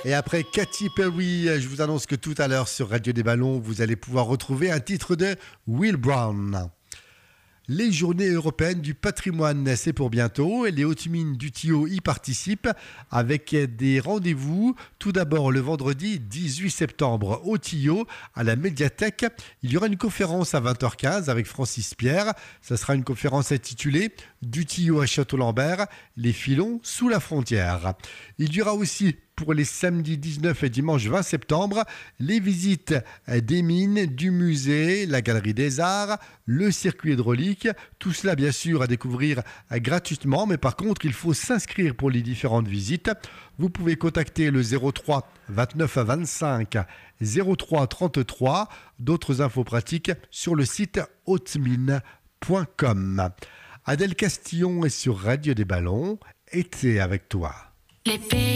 Et après Katy Perry, je vous annonce que tout à l'heure sur Radio des Ballons, vous allez pouvoir retrouver un titre de Will Brown. Les journées européennes du patrimoine, c'est pour bientôt. Les hautes mines du Thillot y participent avec des rendez-vous. Tout d'abord, le vendredi 18 septembre au Thillot, à la médiathèque. Il y aura une conférence à 20h15 avec Francis Pierre. Ça sera une conférence intitulée « Du Thillot à Château-Lambert, les filons sous la frontière ». Il y aura aussi pour les samedis 19 et dimanche 20 septembre, les visites des mines, du musée, la galerie des arts, le circuit hydraulique. Tout cela, bien sûr, à découvrir gratuitement. Mais par contre, il faut s'inscrire pour les différentes visites. Vous pouvez contacter le 03 29 25 03 33. D'autres infos pratiques sur le site hautemines.com. Adèle Castillon est sur Radio des Ballons. Été avec toi.